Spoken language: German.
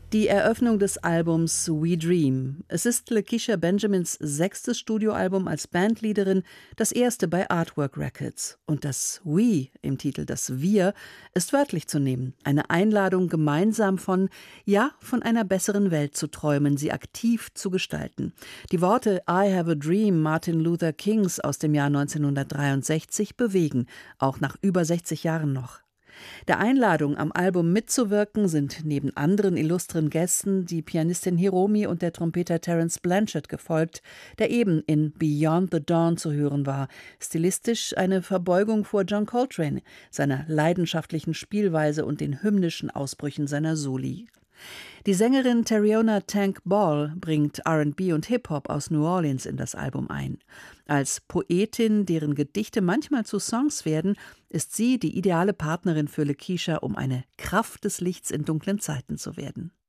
Die Eröffnung des Albums We Dream. Es ist Lakeisha Benjamins 6. Studioalbum als Bandleaderin, das erste bei Artwork Records. Und das We im Titel, das Wir, ist wörtlich zu nehmen. Eine Einladung, gemeinsam von einer besseren Welt zu träumen, sie aktiv zu gestalten. Die Worte I Have a Dream Martin Luther Kings aus dem Jahr 1963 bewegen, auch nach über 60 Jahren noch. Der Einladung, am Album mitzuwirken, sind neben anderen illustren Gästen die Pianistin Hiromi und der Trompeter Terence Blanchard gefolgt, der eben in Beyond the Dawn zu hören war. Stilistisch eine Verbeugung vor John Coltrane, seiner leidenschaftlichen Spielweise und den hymnischen Ausbrüchen seiner Soli. Die Sängerin Terriona Tank Ball bringt R&B und Hip-Hop aus New Orleans in das Album ein. Als Poetin, deren Gedichte manchmal zu Songs werden, ist sie die ideale Partnerin für Lakeisha, um eine Kraft des Lichts in dunklen Zeiten zu werden.